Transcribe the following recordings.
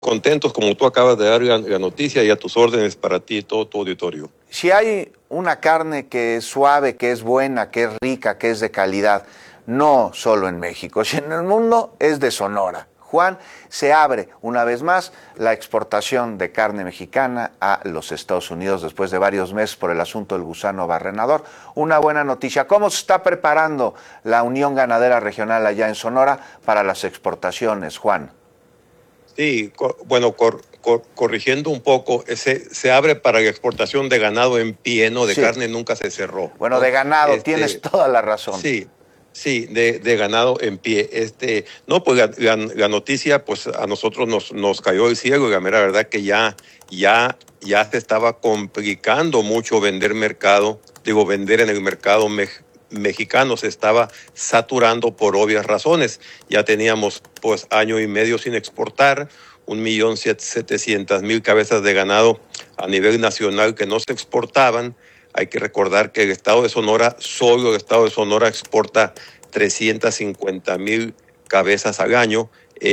contentos, como tú acabas de dar la noticia, y a tus órdenes para ti y todo tu auditorio. Si hay una carne que es suave, que es buena, que es rica, que es de calidad, no solo en México, sino en el mundo, es de Sonora. Juan, se abre una vez más la exportación de carne mexicana a los Estados Unidos después de varios meses por el asunto del gusano barrenador. Una buena noticia. ¿Cómo se está preparando la Unión Ganadera Regional allá en Sonora para las exportaciones, Juan? Sí, bueno, corrigiendo un poco, se abre para la exportación de ganado en pie, ¿no? De carne nunca se cerró. Bueno, de ganado, tienes toda la razón. Sí, de ganado en pie. No, pues la noticia, pues a nosotros nos cayó el cielo, y la mera verdad que ya se estaba complicando mucho vender en el mercado mexicano, se estaba saturando por obvias razones. Ya teníamos pues año y medio sin exportar, 1.700.000 cabezas de ganado a nivel nacional que no se exportaban. Hay que recordar que solo el estado de Sonora exporta 350.000 cabezas al año,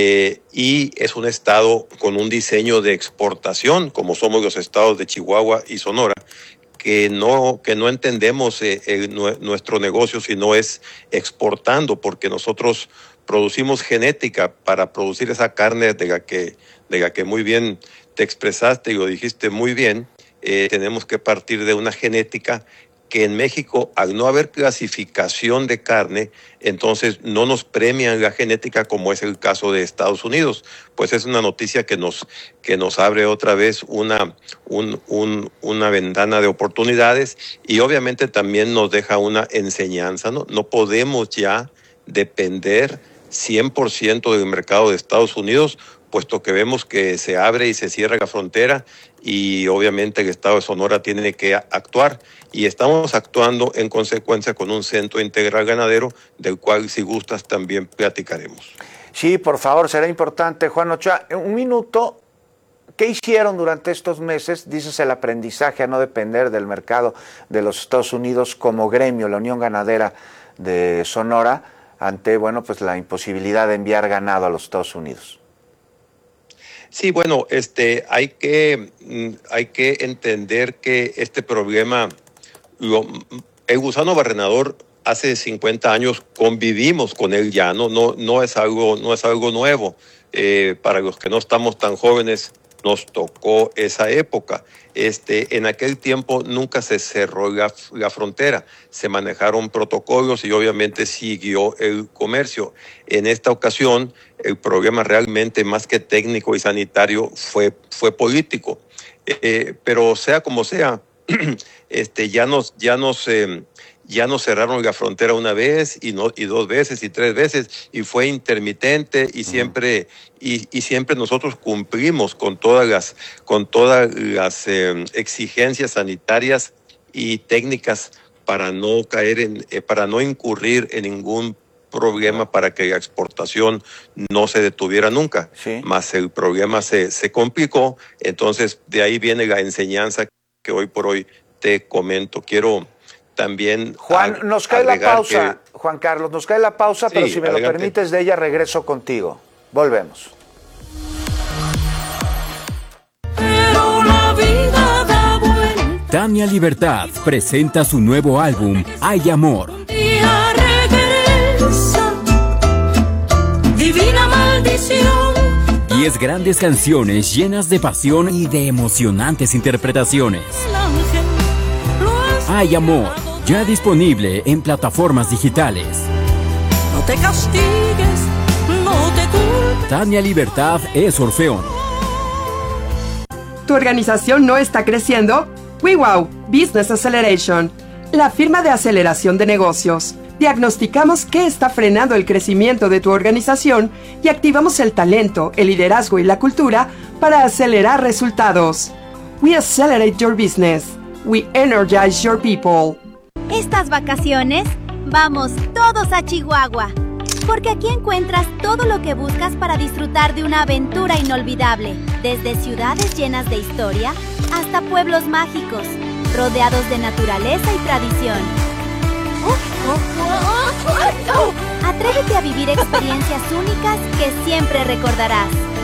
y es un estado con un diseño de exportación, como somos los estados de Chihuahua y Sonora, que no entendemos nuestro negocio si no es exportando, porque nosotros producimos genética para producir esa carne de la que muy bien te expresaste y lo dijiste muy bien. Tenemos que partir de una genética que en México, al no haber clasificación de carne, entonces no nos premian la genética, como es el caso de Estados Unidos. Pues es una noticia que nos abre otra vez una ventana de oportunidades, y obviamente también nos deja una enseñanza, ¿no? No podemos ya depender 100% del mercado de Estados Unidos, puesto que vemos que se abre y se cierra la frontera, y obviamente el estado de Sonora tiene que actuar, y estamos actuando en consecuencia con un centro integral ganadero, del cual, si gustas, también platicaremos. Sí, por favor, será importante. Juan Ochoa, un minuto. ¿Qué hicieron durante estos meses? Dices el aprendizaje a no depender del mercado de los Estados Unidos como gremio, la Unión Ganadera de Sonora, ante pues la imposibilidad de enviar ganado a los Estados Unidos. Sí, bueno, hay que entender que este problema, el gusano barrenador, hace 50 años convivimos con él ya, no es algo nuevo. Para los que no estamos tan jóvenes, nos tocó esa época. En aquel tiempo nunca se cerró la frontera, se manejaron protocolos y obviamente siguió el comercio. En esta ocasión, el problema realmente, más que técnico y sanitario, fue político. Pero sea como sea, ya nos cerraron la frontera una vez y 2 veces y 3 veces, y fue intermitente, y siempre nosotros cumplimos con todas las exigencias sanitarias y técnicas para no incurrir en ningún problema, para que la exportación no se detuviera nunca. Sí. Más el problema se complicó, entonces de ahí viene la enseñanza que hoy por hoy te comento. Quiero también Juan, nos cae la pausa, Juan Carlos, nos cae la pausa, sí, pero si me lo permites, de ella regreso contigo. Volvemos. Pero la vida da vuelta. Tania Libertad presenta su nuevo álbum, Hay Amor. Un día regresa, divina maldición. 10 grandes canciones llenas de pasión y de emocionantes interpretaciones. Hay Amor, ya disponible en plataformas digitales. No te castigues, no te culpes. Tania Libertad es Orfeón. ¿Tu organización no está creciendo? WeWow Business Acceleration, la firma de aceleración de negocios. Diagnosticamos qué está frenando el crecimiento de tu organización y activamos el talento, el liderazgo y la cultura para acelerar resultados. We accelerate your business. We energize your people. Estas vacaciones, vamos todos a Chihuahua, porque aquí encuentras todo lo que buscas para disfrutar de una aventura inolvidable, desde ciudades llenas de historia hasta pueblos mágicos, rodeados de naturaleza y tradición. Atrévete a vivir experiencias únicas que siempre recordarás.